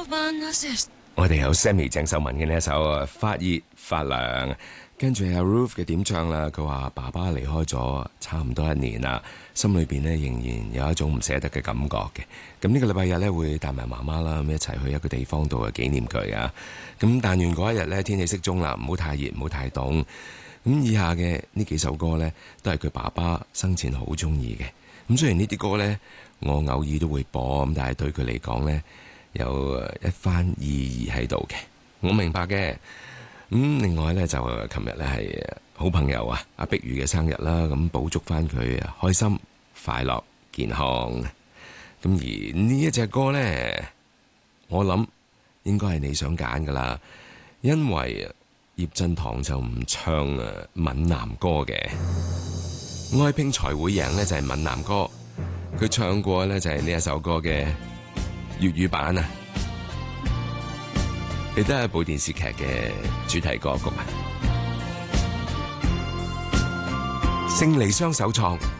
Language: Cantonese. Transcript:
我哋有 Sammy 鄭秀文嘅呢一首《發熱發涼》，跟住阿 Ruth 嘅點唱啦。佢話爸爸離開咗差唔多1年啦，心裏邊呢仍然有一種唔捨得嘅感覺嘅。咁呢個禮拜日呢，會帶埋媽媽啦，咁一齊去一個地方度紀念佢啊。咁但願嗰一日呢，天氣適中啦，唔好太熱，唔好太凍。咁以下嘅呢幾首歌呢，都係佢爸爸生前好中意嘅。咁雖然呢啲歌呢，我偶爾都會播，咁但係對佢嚟講呢，有一番意義喺度嘅，我明白嘅。另外呢，就琴日呢係好朋友啊阿碧如嘅生日啦，咁補祝翻佢開心、快樂、健康。咁而呢一隻歌呢，我諗應該係你想揀噶啦，因為葉振棠就唔唱閩南歌嘅，愛拼才會贏呢就係閩南歌，佢唱過呢就係呢一首歌嘅粵語版啊，亦都係一部電視劇嘅主題歌曲啊，勝利雙手創。